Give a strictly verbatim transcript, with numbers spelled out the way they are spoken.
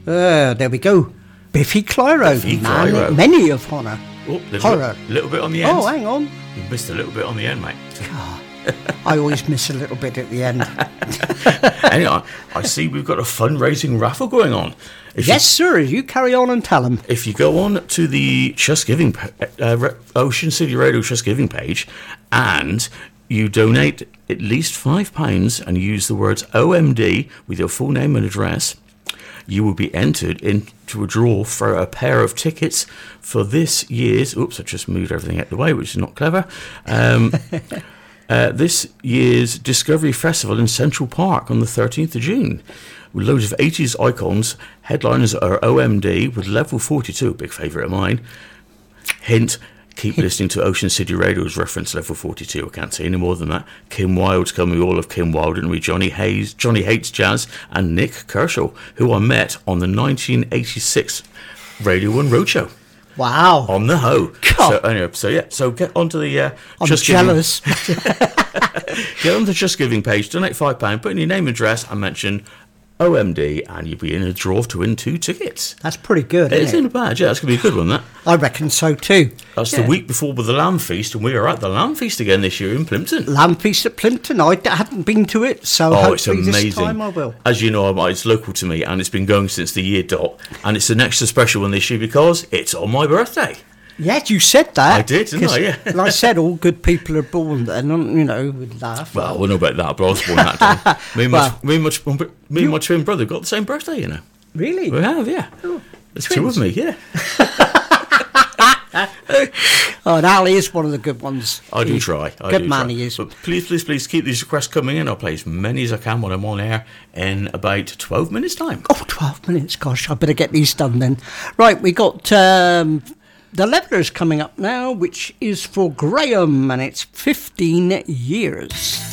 Uh, there we go. Biffy Clyro. Biffy Man, Clyro. Many of horror. Oh, little Horror. Bit, little bit on the end. Oh, hang on. You missed a little bit on the end, mate. I always miss a little bit at the end. Anyway, I see we've got a fundraising raffle going on. If Yes, sir. You carry on and tell them. You, if you go on to the Just Giving, pa- uh, Re- Ocean City Radio Just Giving page, and you donate at least five pounds and use the words O M D with your full name and address, you will be entered into a draw for a pair of tickets for this year's. Oops, I just moved everything out of the way, which is not clever. Um, uh, this year's Discovery Festival in Central Park on the thirteenth of June. With loads of eighties icons. Headliners are O M D with Level forty-two, a big favourite of mine. Hint, keep listening to Ocean City Radio's reference Level forty-two. I can't say any more than that. Kim Wilde's coming, all of Kim Wilde, and we Johnny Hayes, Johnny Hates Jazz, and Nick Kershaw, who I met on the nineteen eighty-six Radio one Roadshow. Wow. On the Ho. God. So anyway, so yeah, so get onto the uh, I'm Just jealous. Giving, get on the Just Giving page, donate five pounds, put in your name and address, and mention O M D, and you'll be in a draw to win two tickets. That's pretty good, It isn't it? isn't bad, yeah, that's going to be a good one, that. I reckon so too. That's Yeah. the week before with the Lamb Feast, and we are at the Lamb Feast again this year in Plimpton. Lamb Feast at Plimpton. I d- hadn't been to it, so Oh, it's hopefully amazing. this time I will. As you know, I'm- it's local to me, and it's been going since the year dot, and it's an extra special one this year because it's on my birthday. Yes, you said that. I did, didn't I? 'cause Yeah. like I said, all good people are born then, you know, with laugh. Well, I don't know about that, but I was born that day. Me and, Well, my, me and, my, me and my twin brother got the same birthday, you know. Really? We have, yeah. There's two twins. of me, yeah. Oh, and Ali is one of the good ones. I do He- try. I good do man try. he is. But please, please, please keep these requests coming in. I'll play as many as I can when I'm on air in about twelve minutes' time. Oh, twelve minutes. Gosh, I better get these done then. Right, we got um, the Levelers coming up now, which is for Graham, and it's fifteen years.